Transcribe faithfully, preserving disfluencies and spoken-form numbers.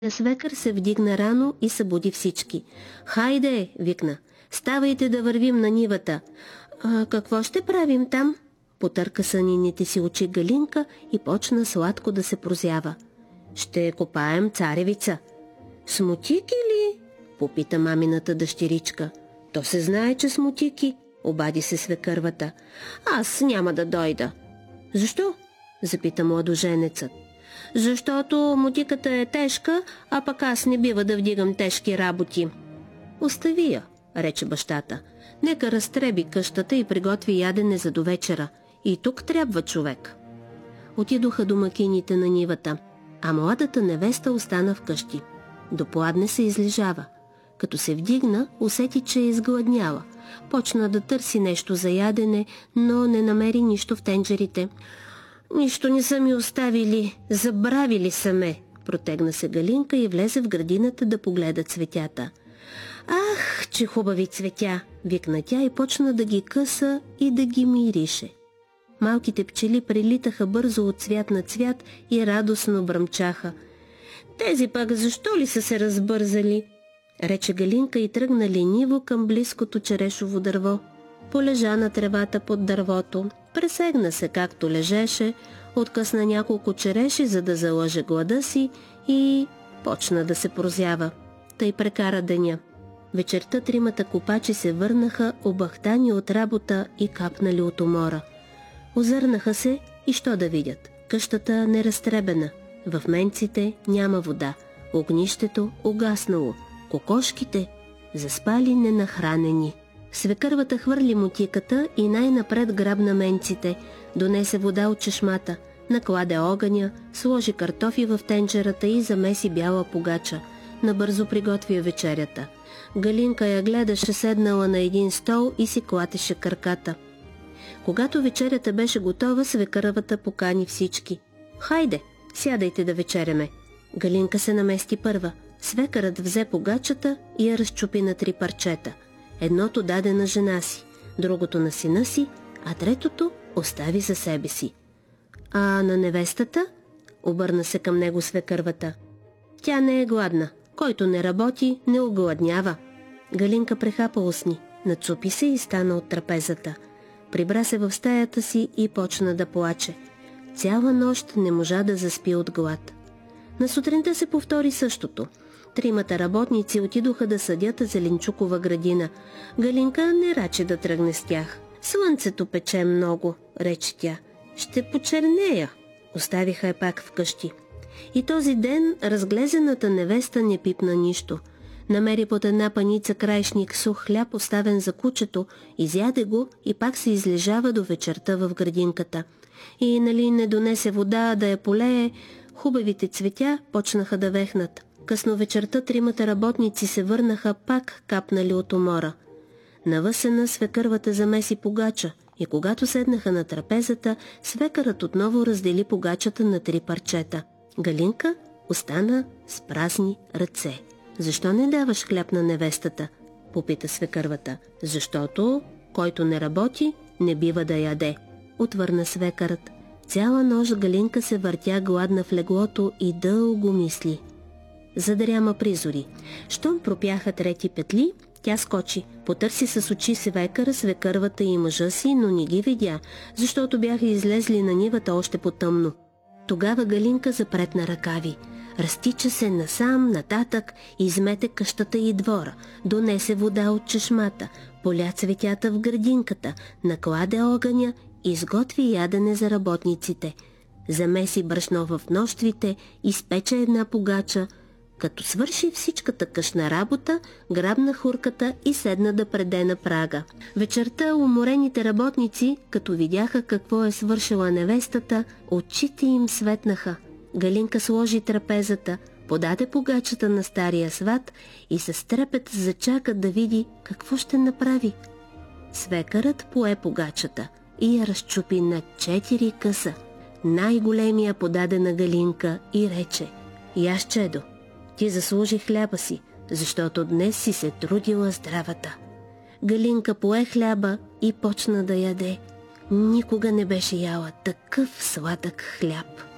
Свекър се вдигна рано и събуди всички. «Хайде!» викна. «Ставайте да вървим на нивата!» «А какво ще правим там?» Потърка сънините си очи Галинка и почна сладко да се прозява. «Ще копаем царевица!» «Смутики ли?» попита мамината дъщеричка. «То се знае, че смутики!» обади се свекървата. «Аз няма да дойда!» «Защо?» запита младоженецът. «Защото мотиката е тежка, а пък аз не бива да вдигам тежки работи». «Остави я», рече бащата. «Нека разтреби къщата и приготви ядене за довечера. И тук трябва човек». Отидоха домакините на нивата, а младата невеста остана вкъщи. Допладне се излежава. Като се вдигна, усети, че е изгладняла. Почна да търси нещо за ядене, но не намери нищо в тенджерите. «Нищо не са ми оставили, забравили са ме», протегна се Галинка и влезе в градината да погледа цветята. «Ах, че хубави цветя!» викна тя и почна да ги къса и да ги мирише. Малките пчели прелитаха бързо от цвят на цвят и радостно бръмчаха. «Тези пак защо ли са се разбързали?» рече Галинка и тръгна лениво към близкото черешово дърво. Полежа на тревата под дървото, пресегна се както лежеше, откъсна няколко череши, за да залъже глада си и почна да се прозява. Тъй прекара деня. Вечерта тримата копачи се върнаха, обахтани от работа и капнали от умора. Озърнаха се и що да видят? Къщата неразтребена, в менците няма вода, огнището угаснало, кокошките заспали ненахранени. Свекървата хвърли мотиката и най-напред грабна менците, донесе вода от чешмата, накладе огъня, сложи картофи в тенджерата и замеси бяла погача. Набързо приготви вечерята. Галинка я гледаше седнала на един стол и си клатеше краката. Когато вечерята беше готова, свекървата покани всички. «Хайде, сядайте да вечеряме». Галинка се намести първа. Свекърът взе погачата и я разчупи на три парчета. Едното даде на жена си, другото на сина си, а третото остави за себе си. «А на невестата?» обърна се към него свекървата. «Тя не е гладна. Който не работи, не огладнява». Галинка прехапа устни, нацупи се и стана от трапезата. Прибра се в стаята си и почна да плаче. Цяла нощ не можа да заспи от глад. На сутринта се повтори същото. Тримата работници отидоха да съдят зеленчукова градина. Галинка не раче да тръгне с тях. «Слънцето пече много», рече тя. «Ще почернея». Оставиха я пак вкъщи. И този ден разглезената невеста не пипна нищо. Намери под една паница краишник сух хляб, оставен за кучето, изяде го и пак се излежава до вечерта в градинката. И нали не донесе вода да я полее, хубавите цветя почнаха да вехнат. Късно вечерта тримата работници се върнаха пак капнали от умора. Навъсена свекървата замеси погача и когато седнаха на трапезата, свекърът отново раздели погачата на три парчета. Галинка остана с празни ръце. «Защо не даваш хляб на невестата?» попита свекървата. «Защото който не работи, не бива да яде», отвърна свекърът. Цяла нощ Галинка се въртя гладна в леглото и дълго мисли. Задряма призори. Щом пропяха трети петли, тя скочи, потърси с очи свекъра, свекървата и мъжа си, но не ги видя, защото бяха излезли на нивата още по-тъмно. Тогава Галинка запретна ръкави. Разтича се насам, нататък, измете къщата и двора, донесе вода от чешмата, поля цветята в градинката, накладе огъня, изготви ядене за работниците. Замеси брашно в нощвите, изпече една погача. Като свърши всичката къщна работа, грабна хурката и седна да преде на прага. Вечерта уморените работници, като видяха какво е свършила невестата, очите им светнаха. Галинка сложи трапезата, подаде погачата на стария сват и с трепет зачака да види какво ще направи. Свекърът пое погачата и я разчупи на четири къса. Най-големия подаде на Галинка и рече: «Яш, чедо, ти заслужи хляба си, защото днес си се трудила здравата». Галинка пое хляба и почна да яде. Никога не беше яла такъв сладък хляб.